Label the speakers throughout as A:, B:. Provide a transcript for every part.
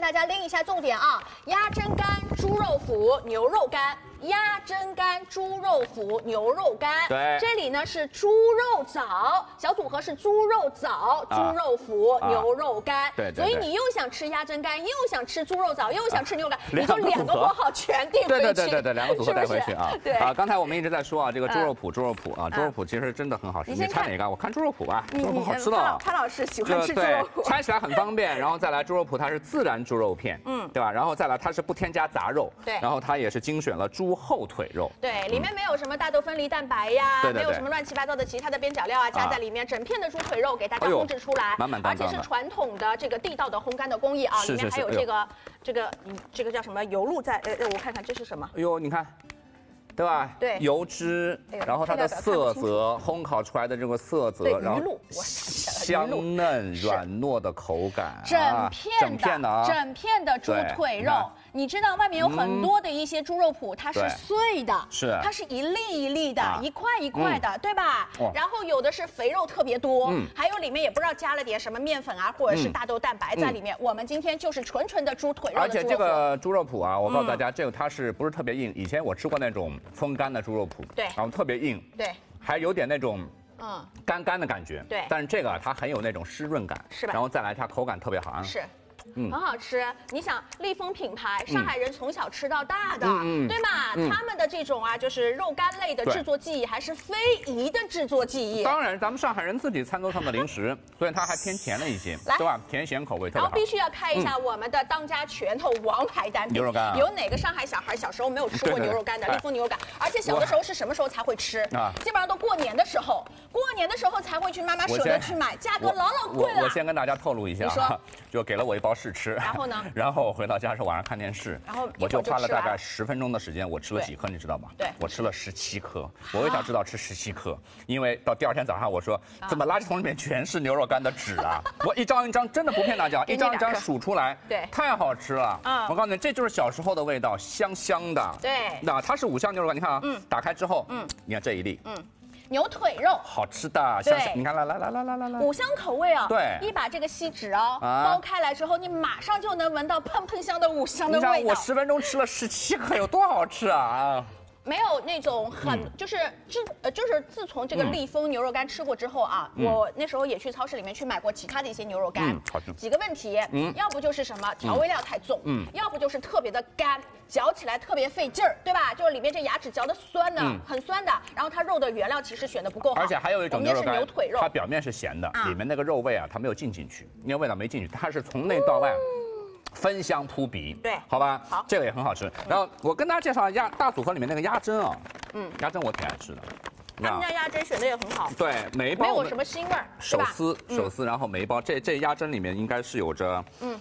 A: 大家拎一下重点啊，鸭胗肝、猪肉脯、牛肉干。 鸭胗肝、猪肉脯、牛肉干，
B: 对，
A: 这里呢是猪肉枣，小组合是猪肉枣、猪肉脯、牛肉干，
B: 对，
A: 所以你又想吃鸭胗肝，又想吃猪肉枣，又想吃牛肉干，你就2个活好全订回去，
B: 对，2个组合带回去啊。
A: 对
B: 啊，刚才我们一直在说啊，这个猪肉脯啊，猪肉脯其实真的很好吃。你看哪个？我看猪肉脯吧，猪肉脯好吃的。
A: 潘老师喜欢吃猪肉脯，
B: 拆起来很方便，然后再来猪肉脯它是自然猪肉片，对吧？然后再来它是不添加杂肉，
A: 对，
B: 然后它也是精选了猪后腿肉。
A: 对，里面没有什么大豆分离蛋白呀，
B: 对，
A: 没有什么乱七八糟的其他的边角料啊，加在里面，整片的猪腿肉给大家烘制出来，
B: 满满当当的，
A: 而且是传统的这个地道的烘干的工艺啊，里面还有这个叫什么油露在，我看看这是什么？
B: 哎呦，你看。 对吧？
A: 对，
B: 油脂，然后它的色泽，烘烤出来的这个色泽，然后香嫩软糯的口感，整片的
A: 猪腿肉。你知道外面有很多的一些猪肉脯，它是碎的，它是一粒一粒的，一块一块的，对吧？然后有的是肥肉特别多，还有里面也不知道加了点什么面粉啊，或者是大豆蛋白在里面。我们今天就是纯纯的猪腿肉。
B: 而且这个猪肉脯啊，我告诉大家，这个它是不是特别硬？以前我吃过那种。 风干的猪肉脯，
A: 对，
B: 然后特别硬，
A: 对，
B: 还有点那种干干的感觉，
A: 对。
B: 但是这个它很有那种湿润感，
A: 是吧？
B: 然后再来它口感特别好，
A: 是。 很好吃，你想立丰品牌，上海人从小吃到大的，对吧？他们的这种啊，就是肉干类的制作技艺，还是非遗的制作技艺。
B: 当然，咱们上海人自己餐桌上的零食，所以它还偏甜了一些，对吧？甜咸口味特别好。
A: 然后必须要开一下我们的当家拳头王牌单品
B: 牛肉干。
A: 有哪个上海小孩小时候没有吃过牛肉干的？立丰牛肉干，而且小的时候是什么时候才会吃？基本上都过年的时候，才会去妈妈舍得去买，价格老贵了。
B: 我先跟大家透露一下，
A: 你说，
B: 就给了我一包试吃。
A: 然后呢？
B: 然后我回到家是晚上看电视，
A: 然后
B: 我就花了大概10分钟的时间，我吃了几颗，你知道吗？
A: 对，
B: 我吃了17颗。我为啥知道吃17颗？因为到第2天早上，我说怎么垃圾桶里面全是牛肉干的纸啊？我一张一张真的不骗大家，一张一张数出来，
A: 对，
B: 太好吃了。我告诉你，这就是小时候的味道，香香的。
A: 对，
B: 那它是5香牛肉干，你看啊，打开之后，你看这一粒，
A: 牛腿肉
B: 好吃的，香香，你看来
A: 5香口味啊，
B: 对，
A: 一把这个锡纸哦剥开来之后，你马上就能闻到喷喷香的5香的味道。
B: 你知道我10分钟吃了17颗，有多好吃啊！
A: 没有那种就是自从这个立丰牛肉干吃过之后啊，我那时候也去超市里面去买过其他的一些牛肉干，几个问题，要不就是什么调味料太重，要不就是特别的干，嚼起来特别费劲儿，对吧？就是里面这牙齿嚼的酸的，很酸的，然后它肉的原料其实选的不够好，
B: 而且还有一种牛肉干，
A: 牛腿肉，
B: 它表面是咸的，里面那个肉味啊，它没有进去，那个味道没进去，它是从内到外。芬香扑鼻，
A: 对，
B: 好吧，
A: 好，
B: 这个也很好吃。然后我跟大家介绍大组合里面那个鸭胗啊，鸭胗我挺爱吃的。
A: 他们家鸭胗选的也很好，
B: 对，每一包
A: 没有什么腥味儿，
B: 手撕，然后每一包这鸭胗里面应该是有着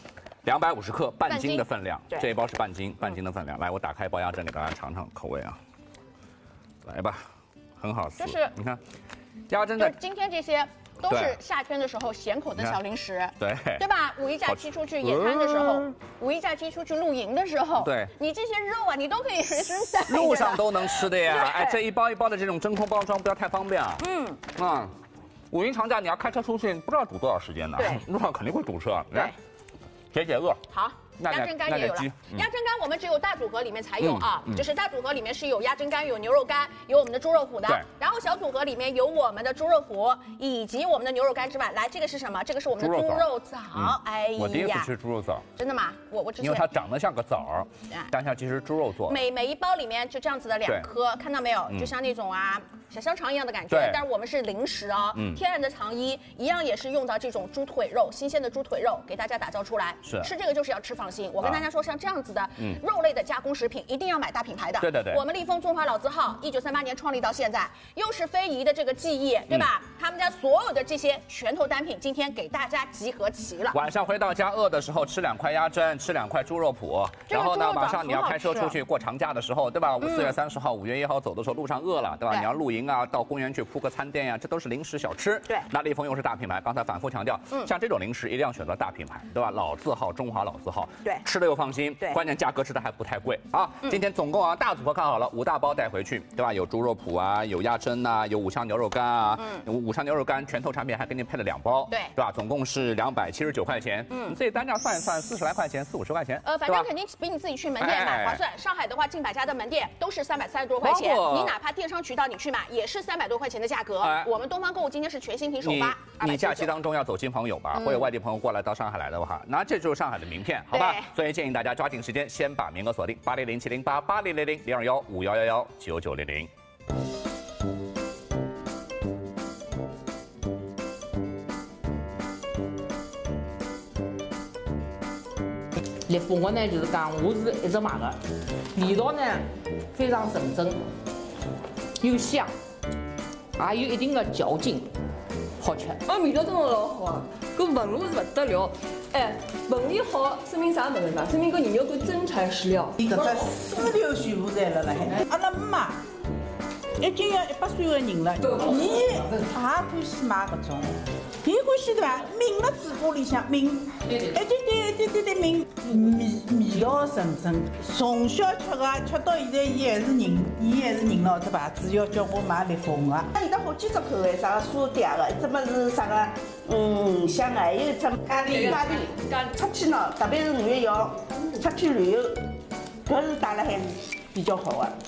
B: 250克半斤的分量，这一包是半斤的分量。来，我打开一包鸭胗给大家尝尝口味啊，来吧，很好吃，
A: 就是
B: 你看，鸭胗的
A: 今天这些。都是夏天的时候咸口的小零食，
B: 对
A: 吧？五一假期出去野餐的时候，五一假期出去露营的时候，
B: 对，
A: 你这些肉啊，你都可以随身带，
B: 路上都能吃的呀。哎，这一包一包的这种真空包装不要太方便啊。五一长假你要开车出去，不知道堵多少时间呢？
A: 对，
B: 路上肯定会堵车。来，解饿。
A: 好。鸭胗干也有了，鸭胗干我们只有大组合里面才有啊，就是大组合里面是有鸭胗干、有牛肉干、有我们的猪肉脯的，然后小组合里面有我们的猪肉脯以及我们的牛肉干之外，来这个是什么？这个是我们的猪肉枣。哎呀，
B: 我第一次吃猪肉枣，
A: 真的吗？我之前
B: 因为它长得像个枣，但它其实猪肉做的。
A: 每一包里面就这样子的2颗，看到没有？就像那种啊小香肠一样的感觉，但是我们是零食哦，天然的糖衣，一样也是用到这种猪腿肉，新鲜的猪腿肉给大家打造出来。
B: 是
A: 吃这个就是要吃放心，我跟大家说。像这样子的肉类的加工食品，一定要买大品牌的。
B: 对，
A: 我们立丰中华老字号，1938年创立到现在，又是非遗的这个技艺，对吧？他们家所有的这些拳头单品，今天给大家集合齐了。
B: 晚上回到家饿的时候，吃2块鸭胗，吃2块猪肉脯，然后呢，马上你要开车出去过长假的时候，对吧？4月30号、5月1号走的时候，路上饿了，对吧？你要露营啊，到公园去铺个餐垫呀，这都是零食小吃。
A: 对，
B: 那立丰又是大品牌，刚才反复强调，像这种零食一定要选择大品牌，对吧？老字号，中华老字号。
A: 对，
B: 吃的又放心，
A: 对，
B: 关键价格吃的还不太贵啊。今天总共啊大组合看好了5大包带回去，对吧？有猪肉脯啊，有鸭胗呐，有五香牛肉干啊，五香牛肉干全头产品还给你配了2包，
A: 对，
B: 对吧？总共是279块钱，你自己单价算一算，40来块钱，40、50块钱，
A: 反正肯定比你自己去门店买划算。上海的话，近百家的门店都是330多块钱，你哪怕电商渠道你去买，也是300多块钱的价格。我们东方购物今天是全新品首发。
B: 你假期当中要走亲朋友吧，或者外地朋友过来到上海来的话，那这就是上海的名片，好吧？所以建议大家抓紧时间，先把名额锁定8007088000021151119900。
C: 烈风我呢就是讲，我是一直买的，味道呢非常纯正，又香，还有一定的嚼劲，好吃。
D: 味道真的老好啊，搿纹路是不得了。哎，纹理好，说明啥物事呢？说明搿牛肉干真材实料。
E: 伊搿只丝绸全部侪辣辣海。阿拉妈已经要100岁的人了，伊也欢喜买搿种。伊欢喜对伐？抿了嘴巴里向抿，对，抿味道纯正。从小吃个，吃到现在，伊还是认了这牌子，要叫我买烈风个。
F: 它有的好几种口味，啥个酥嗲个，一只么是啥个鱼香个，还有一只咖喱。出去呢，特别是5月1号出去旅游，搿是带了还是比较好个。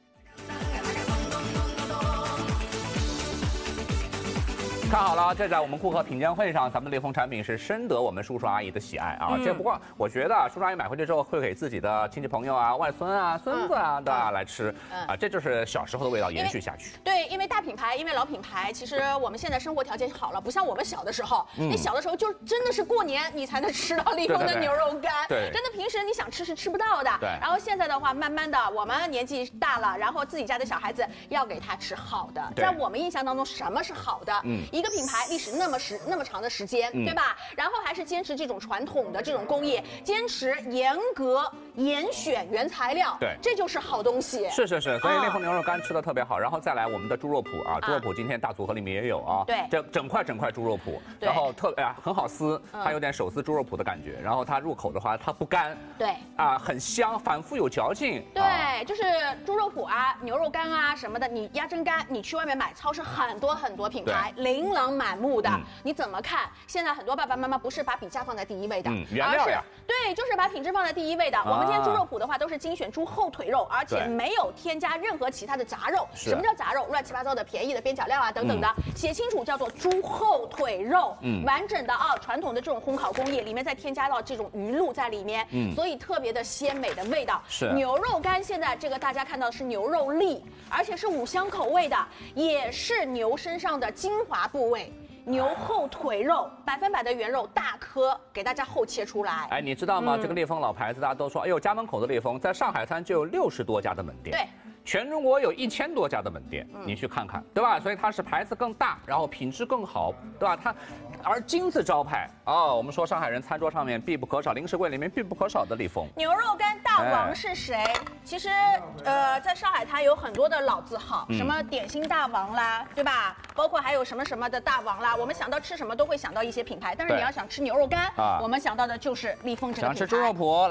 B: 看好了，这在我们顾客品鉴会上，咱们的烈风产品是深得我们叔叔阿姨的喜爱啊。这不过我觉得叔叔阿姨买回去之后会给自己的亲戚朋友啊、外孙啊、孙子啊，对吧来吃啊，这就是小时候的味道延续下去。
A: 对，因为大品牌，因为老品牌，其实我们现在生活条件好了，不像我们小的时候，你小的时候就真的是过年你才能吃到烈风的牛肉干，
B: 对，
A: 真的平时你想吃是吃不到的。
B: 对。
A: 然后现在的话，慢慢的我们年纪大了，然后自己家的小孩子要给他吃好的，在我们印象当中，什么是好的？一个品牌历史那么长的时间，对吧？然后还是坚持这种传统的这种工艺，坚持严格严选原材料，
B: 对，
A: 这就是好东西。
B: 是，所以烈风牛肉干吃的特别好。然后再来我们的猪肉脯啊，猪肉脯今天大组合里面也有啊，
A: 对，
B: 这整块猪肉脯，然后很好撕，它有点手撕猪肉脯的感觉。然后它入口的话，它不干，
A: 对，
B: 很香，反复有嚼劲。
A: 对，就是猪肉脯啊、牛肉干啊什么的，你鸭胗干，你去外面买超市很多品牌，琳琅满目的，你怎么看？现在很多爸爸妈妈不是把比价放在第一位的，
B: 原料呀，
A: 对，就是把品质放在第一位的。我们今天猪肉脯的话都是精选猪后腿肉，而且没有添加任何其他的杂肉。什么叫杂肉？乱七八糟的便宜的边角料啊等等的，写清楚叫做猪后腿肉，完整的传统的这种烘烤工艺，里面再添加到这种鱼露在里面，所以特别的鲜美的味道。
B: 是
A: 牛肉干，现在这个大家看到的是牛肉粒，而且是5香口味的，也是牛身上的精华部位。牛后腿肉，100%的原肉，大颗，给大家后切出来。
B: 哎，你知道吗？这个烈风老牌子，大家都说，哎呦，家门口的烈风，在上海滩就有60多家的门店。
A: 对。
B: 全中国有1000多家的门店，你去看看，对吧？所以它是牌子更大，然后品质更好，对吧？而金字招牌我们说上海人餐桌上面必不可少，零食柜里面必不可少的烈风
A: 牛肉干大王是谁？其实在上海滩有很多的老字号，什么点心大王啦，对吧？包括还有什么什么的大王啦，我们想到吃什么都会想到一些品牌，但是你要想吃牛肉干我们想到的就是烈风这个品牌。
B: 想吃猪肉脯，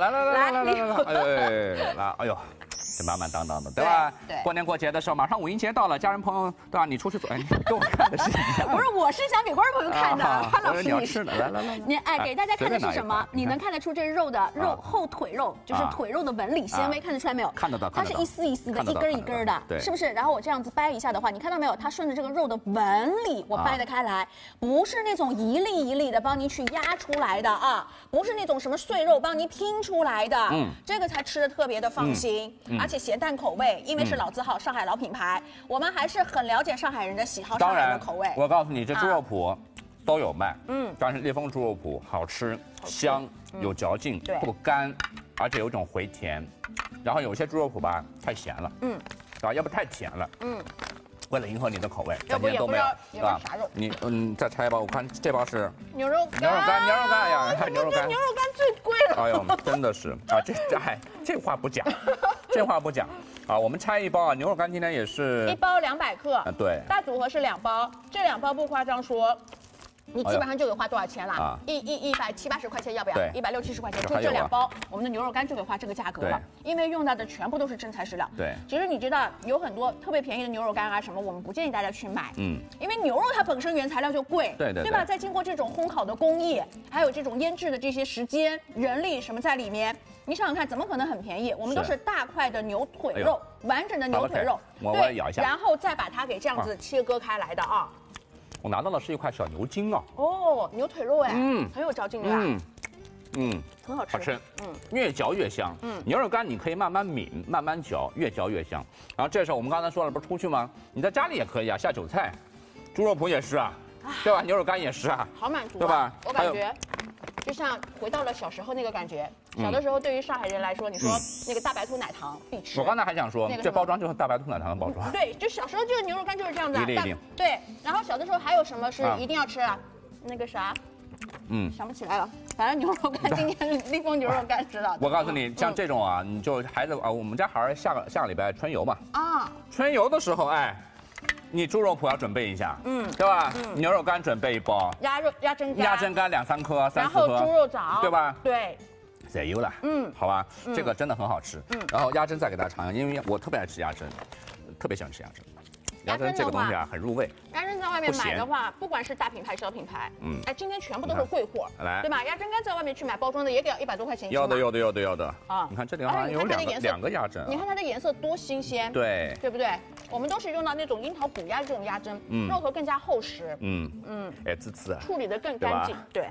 B: 来，哎呦。这满满当当的，对吧？
A: 对。
B: 过年过节的时候，马上5一节到了，家人朋友，对吧？你出去走，你跟我看的是一样。
A: 不是，我是想给观众朋友看的，潘老师
B: 你要吃的，来，
A: 你给大家看的是什么？你能看得出这是肉的后腿肉，就是腿肉的纹理纤维，看得出来没有？
B: 看得到，
A: 它是一丝一丝的，一根一根的，
B: 对，
A: 是不是？然后我这样子掰一下的话，你看到没有？它顺着这个肉的纹理，我掰得开来，不是那种一粒一粒的帮你去压出来的不是那种什么碎肉帮你拼出来的，这个才吃的特别的放心，而且咸淡口味。因为是老字号，上海老品牌，我们还是很了解上海人的喜好，上海人的口味。
B: 我告诉你，这猪肉脯都有卖，但是烈风猪肉脯好吃、香、有嚼劲，不干，而且有一种回甜。然后有些猪肉脯吧太咸了，要不太甜了，为了迎合你的口味，
A: 要不也不知道也不知道啥肉。
B: 你再拆一包，我看这包是
A: 牛肉干
B: 呀，
A: 牛肉干最贵了。
B: 哎呦，真的是这话不讲，这话不讲我们拆一包牛肉干今天也是
A: 1包200克，
B: 对，
A: 大组合是2包，这2包不夸张说你基本上就得花多少钱了？
B: 啊
A: 170-180块钱，要不要？
B: 对
A: 160-170块钱，就这2包，我们的牛肉干就得花这个价格了。因为用到的全部都是真材实料。
B: 对，
A: 其实你知道有很多特别便宜的牛肉干啊什么，我们不建议大家去买。因为牛肉它本身原材料就贵，对吧？再经过这种烘烤的工艺，还有这种腌制的这些时间、人力什么在里面，你想想看，怎么可能很便宜？我们都是大块的牛腿肉，完整的牛腿肉，
B: 我咬一下，
A: 然后再把它给这样子切割开来的啊。
B: 我拿到的是一块小牛筋啊！
A: 哦，牛腿肉哎，很有嚼劲的呀，很好吃，
B: 好吃，越嚼越香。牛肉干你可以慢慢抿，慢慢嚼，越嚼越香。然后这时候我们刚才说了，不是出去吗？你在家里也可以啊，下酒菜，猪肉脯也是啊，对吧？牛肉干也是啊，
A: 好满足，
B: 对吧？
A: 我感觉就像回到了小时候那个感觉。小的时候，对于上海人来说，你说那个大白兔奶糖必吃。
B: 我刚才还想说，这包装就是大白兔奶糖的包装。
A: 对，就小时候这个牛肉干就是这样子。
B: 一定。
A: 对，然后小的时候还有什么是一定要吃啊？那个啥，想不起来了。反正牛肉干今天是立丰牛肉干知道的。
B: 我告诉你，像这种啊，你就孩子啊，我们家孩儿下个礼拜春游嘛。春游的时候，哎。你猪肉脯要准备一下，对吧？牛肉干准备1包，
A: 鸭胗干
B: 2-3颗，3-4颗，
A: 然后猪肉枣，
B: 对吧？
A: 对，
B: 再有了，好吧，这个真的很好吃。然后鸭胗再给大家尝一下，因为我特别爱吃鸭胗，特别喜欢吃鸭胗。鸭胗这个东西啊，很入味。
A: 鸭胗在外面买的话，不管是大品牌、小品牌，哎，今天全部都是贵货，对吧？鸭胗干在外面去买包装的也给要100多块钱一斤。
B: 要的啊！你看这里好像有两个鸭胗，
A: 你看它的颜色多新鲜，
B: 对
A: 不对？我们都是用到那种樱桃补鸭的这种鸭胗，肉头更加厚实，
B: 哎，滋滋，
A: 处理得更干净，对，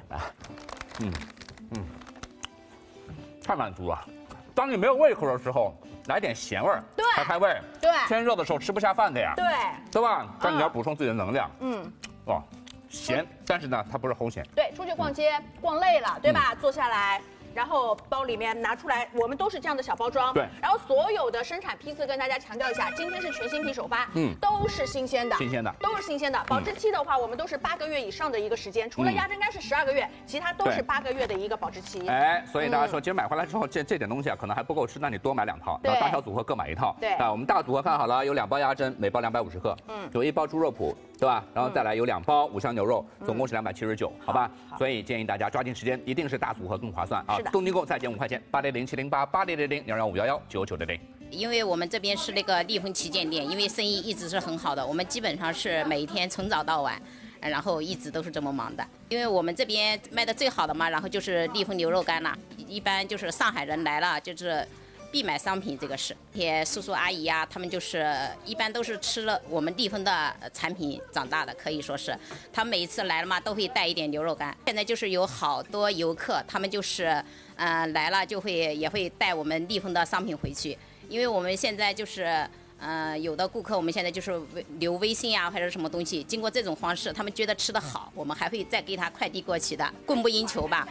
B: 太满足了。当你没有胃口的时候，来点咸味儿，
A: 对，
B: 开胃。
A: 对，
B: 天热的时候吃不下饭的呀，对吧？但你要补充自己的能量，咸，但是呢，它不是齁咸。
A: 对，出去逛街逛累了，对吧？坐下来。然后包里面拿出来，我们都是这样的小包装。
B: 对。
A: 然后所有的生产批次跟大家强调一下，今天是全新批首发，都是新鲜的，都是新鲜的。保质期的话，我们都是8个月以上的一个时间，除了鸭胗干是12个月，其他都是8个月的一个保质期。
B: 哎，所以大家说，其实买回来之后，这点东西啊，可能还不够吃，那你多买2套，然后大小组合各买1套。
A: 对。
B: 啊，我们大组合看好了，有2包鸭胗，每包250克，有1包猪肉脯，对吧？然后再来有2包五香牛肉，总共是279，好吧？所以建议大家抓紧时间，一定是大组合更划算啊！东京购再减5块钱，80070880000255119900。
G: 因为我们这边是那个立丰旗舰店，因为生意一直是很好的，我们基本上是每天从早到晚，然后一直都是这么忙的。因为我们这边卖的最好的嘛，然后就是立丰牛肉干啦，一般就是上海人来了就是必买商品，这个是些叔叔阿姨啊，他们就是一般都是吃了我们立丰的产品长大的，可以说是他们每一次来了嘛都会带一点牛肉干。现在就是有好多游客，他们就是来了就也会带我们立丰的商品回去，因为我们现在就是有的顾客我们现在就是留微信啊或者什么东西，经过这种方式他们觉得吃得好，我们还会再给他快递过去的，供不应求吧。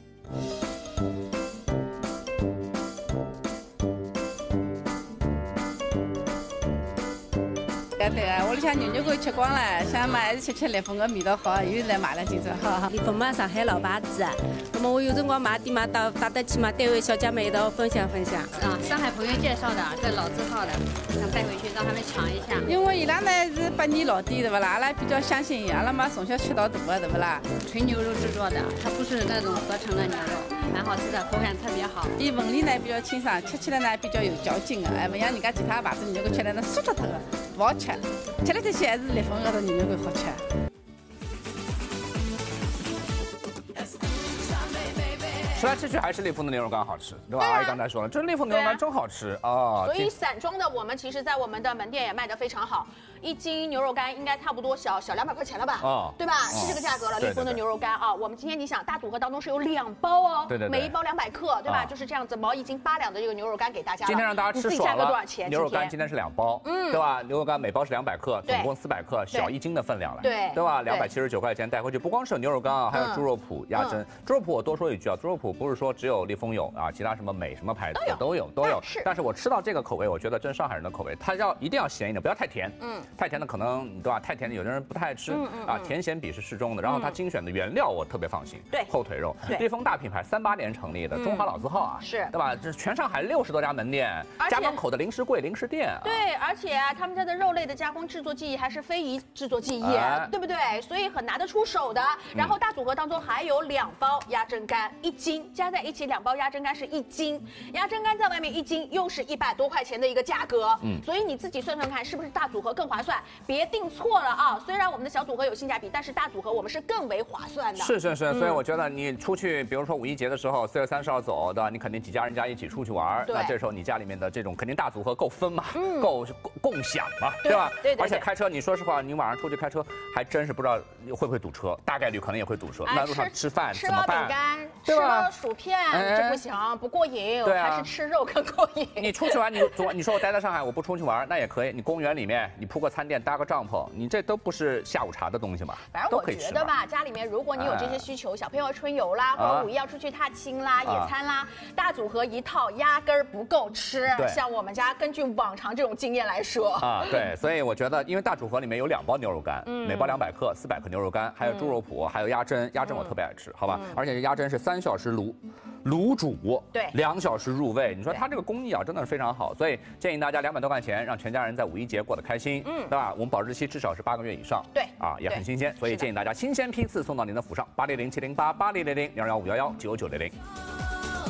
H: 对啊，屋里向牛肉干吃光了，想嘛还是吃立丰的味道好，又来买了今朝哈。
I: 立丰嘛，上海老牌子，那么我有辰光买点嘛，打得起嘛，单位小姐妹一道分享。
J: 上海朋友介绍的，这老字号的，想带回去让他们尝一下。
H: 因为伊拉呢是8年老店，对不啦？阿拉比较相信伊，阿拉嘛从小吃到大的，对不啦？
J: 纯牛肉制作的，它不是那种合成的牛肉，蛮好吃的，口感特别好。
H: 伊纹理呢比较清爽，吃起来呢比较有嚼劲的，哎，不像人家其他牌子牛肉干吃来那酥脱脱的，不好吃。吃了这些还是立丰的牛肉干好吃。
B: 吃来吃去还是立丰的牛肉干好吃，对吧？阿姨刚才说了，这立丰牛肉干真好吃啊！
A: 所以散装的我们其实在我们的门店也卖得非常好，1斤牛肉干应该差不多小200块钱了吧？对吧？是这个价格了。立丰的牛肉干啊，我们今天你想大组合当中是有2包哦，每1包200克，对吧？就是这样子，毛1斤8两的这个牛肉干给大家。
B: 今天让大家吃爽了。
A: 多少钱？
B: 牛肉干今天是2包，对吧？牛肉干每包是200克，总共400克，小1斤的分量了，对吧？279块钱带回去，不光是牛肉干啊，还有猪肉脯、鸭胗。猪肉脯我多说一句啊，猪肉脯处不是说只有立丰有啊，其他什么美什么牌子都有。但是我吃到这个口味，我觉得真上海人的口味，它一定要咸一点，不要太甜。太甜的可能对吧？太甜的有的人不太爱吃啊，甜咸比是适中的。然后它精选的原料我特别放心，
A: 对，
B: 后腿肉。立丰大品牌，38年成立的，中华老字号啊，
A: 是，
B: 对吧？这全上海60多家门店，家门口的零食柜、零食店。
A: 对，而且啊，他们家的肉类的加工制作技艺还是非遗制作技艺，对不对？所以很拿得出手的。然后大组合当中还有2包鸭胗肝，1斤，加在一起2包鸭胗肝是1斤，鸭胗肝在外面1斤又是100多块钱的一个价格，所以你自己算算看是不是大组合更划算？别订错了啊！虽然我们的小组合有性价比，但是大组合我们是更为划算的。
B: 是，所以我觉得你出去，比如说5一节的时候，4月30号走，对吧？你肯定几家人家一起出去玩，那这时候你家里面的这种肯定大组合够分嘛，够共享嘛，对吧？对。而且开车，你说实话，你晚上出去开车还真是不知道会不会堵车，大概率可能也会堵车。那路上吃饭怎么办？
A: 吃了饼干，吃了薯片，这不行，不过瘾，还是吃肉更过瘾。
B: 你出去玩，你说我待在上海，我不出去玩，那也可以。你公园里面，你铺个餐垫，搭个帐篷，你这都不是下午茶的东西嘛？
A: 反正我觉得吧，家里面如果你有这些需求，小朋友春游啦，或者5一要出去踏青啦、野餐啦，大组合一套压根儿不够吃。像我们家根据往常这种经验来说
B: 啊，对，所以我觉得，因为大组合里面有2包牛肉干，每包200克，400克牛肉干，还有猪肉脯，还有鸭胗，鸭胗我特别爱吃，好吧？而且这鸭胗是3小时卤煮，
A: 对
B: ，2小时入味。你说它这个工艺啊，真的是非常好，所以建议大家200多块钱，让全家人在5一节过得开心，对吧？我们保质期至少是8个月以上，
A: 对，
B: 啊，也很新鲜，所以建议大家新鲜批次送到您的府上，80070880000115119900。